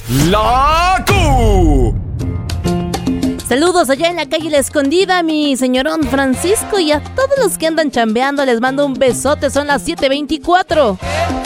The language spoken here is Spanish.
¡La Q! Saludos allá en la calle La Escondida, mi señorón Francisco, y a todos los que andan chambeando les mando un besote, son las 7:24.